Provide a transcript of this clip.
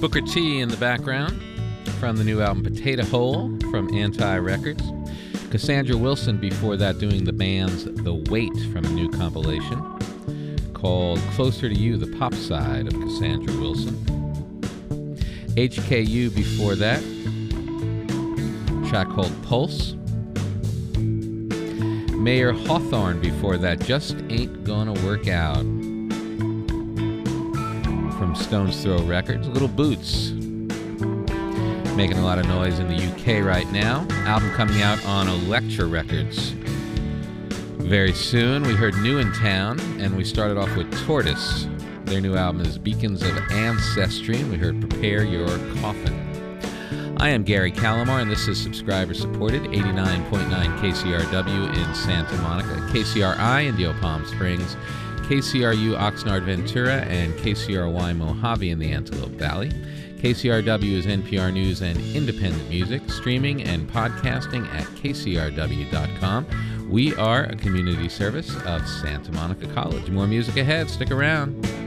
Booker T in the background from the new album Potato Hole from Anti Records. Cassandra Wilson before that doing the band's The Weight from a new compilation called Closer to You, the pop side of Cassandra Wilson. HKU before that, a track called Pulse. Mayor Hawthorne before that, Just Ain't Gonna Work Out from Stone's Throw Records. Little Boots, making a lot of noise in the UK right now. Album coming out on Elektra Records very soon. We heard New in Town, and we started off with Tortoise. Their new album is Beacons of Ancestry, and we heard Prepare Your Coffin. I am Gary Calamar, and this is subscriber-supported 89.9 KCRW in Santa Monica, KCRI in Deal Palm Springs, KCRU Oxnard Ventura, and KCRY Mojave in the Antelope Valley. KCRW is NPR News and independent music, streaming and podcasting at kcrw.com. We are a community service of Santa Monica College. More music ahead. Stick around.